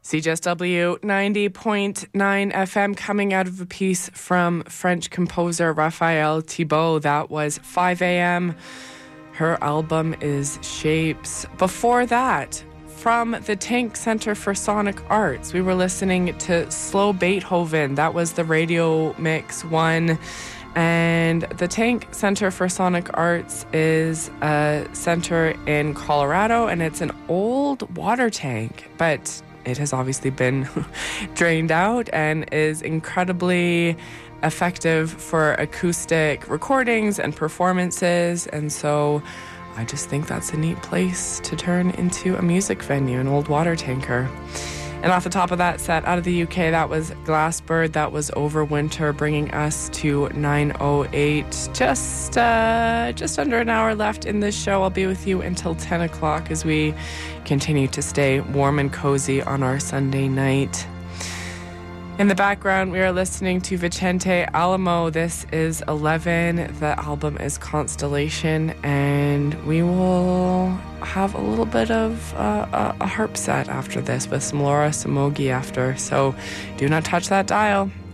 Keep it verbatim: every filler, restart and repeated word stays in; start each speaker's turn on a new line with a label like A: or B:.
A: C J S W ninety point nine F M, coming out of a piece from French composer Raphael Thibault. That was five a.m. Her album is Shapes. Before that, from the Tank Center for Sonic Arts, we were listening to Slow Beethoven. That was the Radio Mix one. And the Tank Center for Sonic Arts is a center in Colorado, and it's an old water tank, but it has obviously been drained out and is incredibly effective for acoustic recordings and performances. And so I just think that's a neat place to turn into a music venue, an old water tanker. And off the top of that set, out of the U K, that was Glassbird. That was Overwinter, bringing us to nine oh eight. Just uh, just under an hour left in this show. I'll be with you until ten o'clock as we continue to stay warm and cozy on our Sunday night. In the background, we are listening to Vicente Alamo. This is eleven. The album is Constellation, and we will have a little bit of uh, a, a harp set after this with some Laura Samogi after. So do not touch that dial.